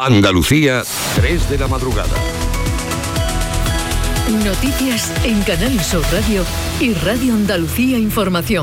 Andalucía, 3 de la madrugada. Noticias en Canal Sur Radio y Radio Andalucía Información.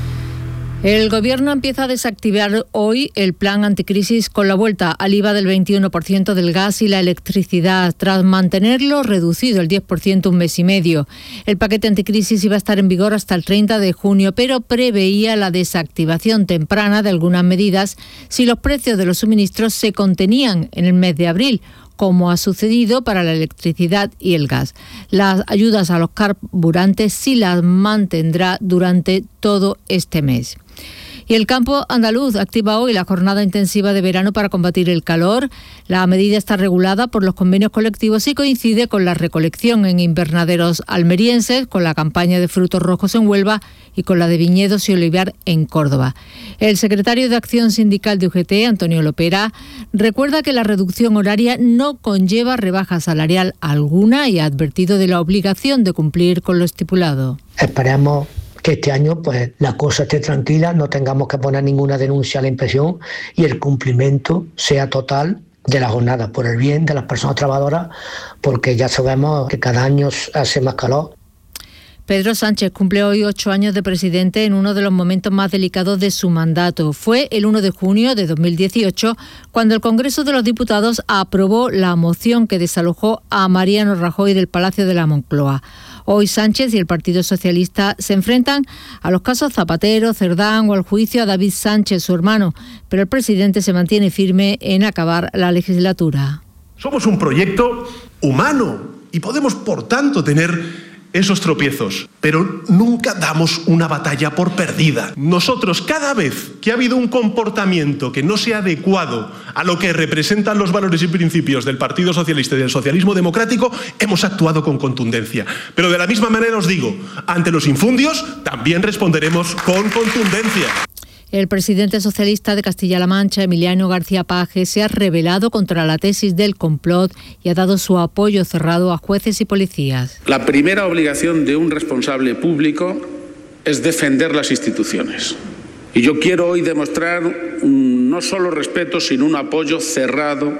El Gobierno empieza a desactivar hoy el plan anticrisis con la vuelta al IVA del 21% del gas y la electricidad, tras mantenerlo reducido el 10% un mes y medio. El paquete anticrisis iba a estar en vigor hasta el 30 de junio, pero preveía la desactivación temprana de algunas medidas si los precios de los suministros se contenían en el mes de abril, como ha sucedido para la electricidad y el gas. Las ayudas a los carburantes sí las mantendrá durante todo este mes. Y el campo andaluz activa hoy la jornada intensiva de verano para combatir el calor. La medida está regulada por los convenios colectivos y coincide con la recolección en invernaderos almerienses, con la campaña de frutos rojos en Huelva y con la de viñedos y olivar en Córdoba. El secretario de Acción Sindical de UGT, Antonio Lopera, recuerda que la reducción horaria no conlleva rebaja salarial alguna y ha advertido de la obligación de cumplir con lo estipulado. Esperemos que este año pues la cosa esté tranquila, no tengamos que poner ninguna denuncia a la inspección y el cumplimiento sea total de la jornada, por el bien de las personas trabajadoras, porque ya sabemos que cada año hace más calor. Pedro Sánchez cumple hoy 8 años de presidente en uno de los momentos más delicados de su mandato. Fue el 1 de junio de 2018 cuando el Congreso de los Diputados aprobó la moción que desalojó a Mariano Rajoy del Palacio de la Moncloa. Hoy Sánchez y el Partido Socialista se enfrentan a los casos Zapatero, Cerdán o al juicio a David Sánchez, su hermano, pero el presidente se mantiene firme en acabar la legislatura. Somos un proyecto humano y podemos, por tanto, tener esos tropiezos, pero nunca damos una batalla por perdida. Nosotros, cada vez que ha habido un comportamiento que no sea adecuado a lo que representan los valores y principios del Partido Socialista y del socialismo democrático, hemos actuado con contundencia. Pero de la misma manera os digo, ante los infundios también responderemos con contundencia. El presidente socialista de Castilla-La Mancha, Emiliano García Paje, se ha rebelado contra la tesis del complot y ha dado su apoyo cerrado a jueces y policías. La primera obligación de un responsable público es defender las instituciones. Y yo quiero hoy demostrar no solo respeto, sino un apoyo cerrado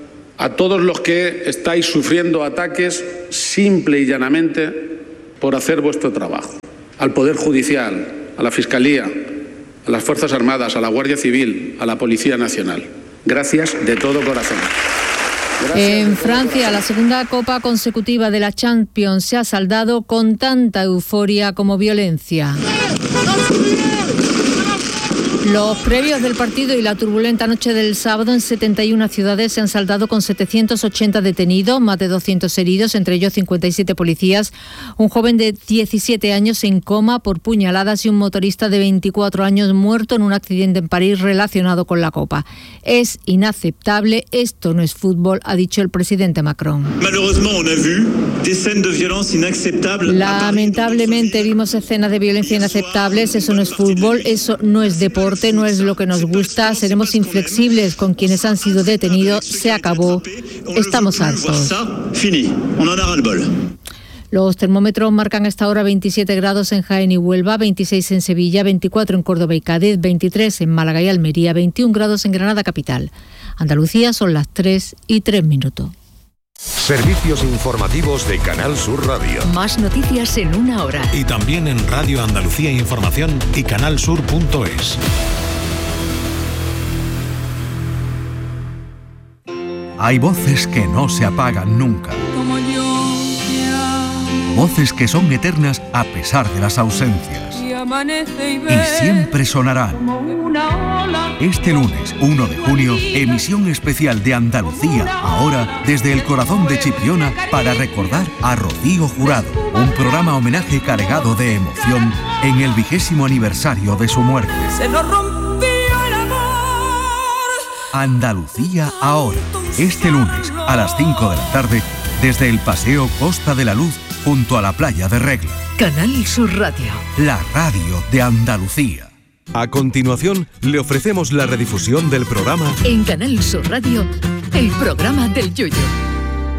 a todos los que estáis sufriendo ataques simple y llanamente por hacer vuestro trabajo. Al Poder Judicial, a la Fiscalía, a las Fuerzas Armadas, a la Guardia Civil, a la Policía Nacional. Gracias de todo corazón. En Francia, la segunda copa consecutiva de la Champions se ha saldado con tanta euforia como violencia. Los previos del partido y la turbulenta noche del sábado en 71 ciudades se han saldado con 780 detenidos, más de 200 heridos, entre ellos 57 policías, un joven de 17 años en coma por puñaladas y un motorista de 24 años muerto en un accidente en París relacionado con la Copa. Es inaceptable, esto no es fútbol, ha dicho el presidente Macron. Lamentablemente vimos escenas de violencia inaceptables, eso no es fútbol, eso no es deporte. No es lo que nos gusta, seremos inflexibles con quienes han sido detenidos, se acabó, estamos hartos. Los termómetros marcan a esta hora 27 grados en Jaén y Huelva, 26 en Sevilla, 24 en Córdoba y Cádiz, 23 en Málaga y Almería, 21 grados en Granada capital. Andalucía son las 3:03. Servicios informativos de Canal Sur Radio. Más noticias en una hora. Y también en Radio Andalucía Información y canalsur.es. Hay voces que no se apagan nunca. Voces que son eternas a pesar de las ausencias. Y siempre sonarán. Este lunes, 1 de junio, emisión especial de Andalucía Ahora, desde el corazón de Chipiona, para recordar a Rocío Jurado. Un programa homenaje cargado de emoción en el 20º aniversario de su muerte. Se nos rompió el amor. Andalucía Ahora, este lunes a las 5 de la tarde, desde el Paseo Costa de la Luz, junto a la playa de Regla. Canal Sur Radio. La radio de Andalucía. A continuación, le ofrecemos la redifusión del programa En Canal Sur Radio, el programa del Yoyo.